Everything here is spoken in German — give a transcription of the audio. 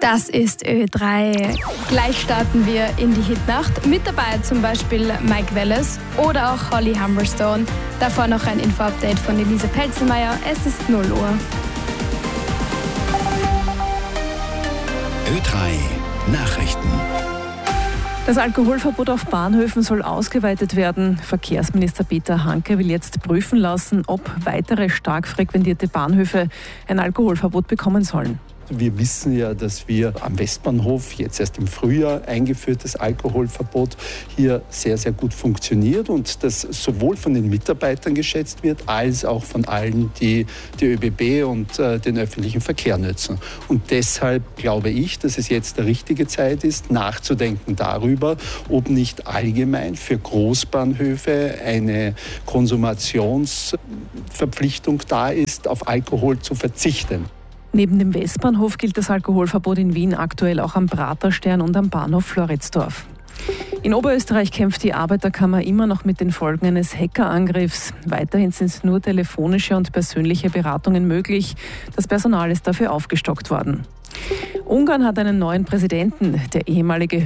Das ist Ö3. Gleich starten wir in die Hitnacht. Mit dabei zum Beispiel Mike Wallace oder auch Holly Humberstone. Davor noch ein Info-Update von Elise Pelzelmeier. Es ist 0 Uhr. Ö3 Nachrichten. Das Alkoholverbot auf Bahnhöfen soll ausgeweitet werden. Verkehrsminister Peter Hanke will jetzt prüfen lassen, ob weitere stark frequentierte Bahnhöfe ein Alkoholverbot bekommen sollen. Wir wissen ja, dass wir am Westbahnhof jetzt erst im Frühjahr eingeführtes Alkoholverbot hier sehr, sehr gut funktioniert und das sowohl von den Mitarbeitern geschätzt wird, als auch von allen, die ÖBB und den öffentlichen Verkehr nutzen. Und deshalb glaube ich, dass es jetzt die richtige Zeit ist, nachzudenken darüber, ob nicht allgemein für Großbahnhöfe eine Konsumationsverpflichtung da ist, auf Alkohol zu verzichten. Neben dem Westbahnhof gilt das Alkoholverbot in Wien aktuell auch am Praterstern und am Bahnhof Floridsdorf. In Oberösterreich kämpft die Arbeiterkammer immer noch mit den Folgen eines Hackerangriffs. Weiterhin sind nur telefonische und persönliche Beratungen möglich. Das Personal ist dafür aufgestockt worden. Ungarn hat einen neuen Präsidenten. Der ehemalige